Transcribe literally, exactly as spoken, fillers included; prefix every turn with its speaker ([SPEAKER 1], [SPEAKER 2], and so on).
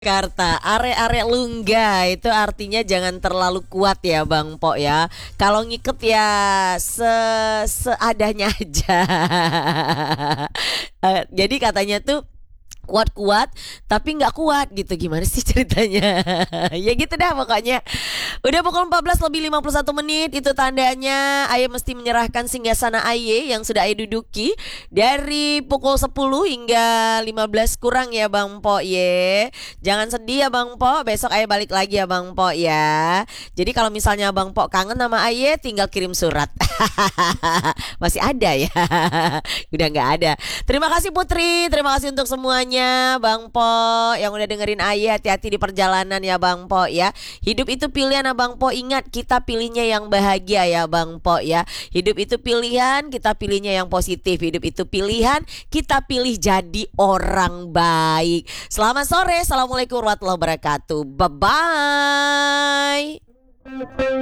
[SPEAKER 1] Jakarta, are-are lungga itu artinya jangan terlalu kuat ya Bang Po ya. Kalau ngiket ya se seadanya aja. Eh, Jadi katanya tuh kuat-kuat tapi nggak kuat gitu, gimana sih ceritanya? Ya gitu dah pokoknya. Udah pukul empat belas lebih lima puluh satu menit, itu tandanya Aye mesti menyerahkan singgasana Aye yang sudah Aye duduki dari pukul sepuluh hingga lima belas kurang ya Bang Po ye. Jangan sedih ya Bang Po, besok Aye balik lagi ya Bang Po ya. Jadi kalau misalnya Bang Po kangen sama Aye tinggal kirim surat. Masih ada ya. Udah nggak ada. Terima kasih Putri, terima kasih untuk semuanya Bang Po yang udah dengerin Aye. Hati-hati di perjalanan ya Bang Po ya. Hidup itu pilihan ya Bang Po, ingat kita pilihnya yang bahagia ya Bang Po ya. Hidup itu pilihan, kita pilihnya yang positif. Hidup itu pilihan, kita pilih jadi orang baik. Selamat sore, assalamualaikum warahmatullahi wabarakatuh. Bye bye.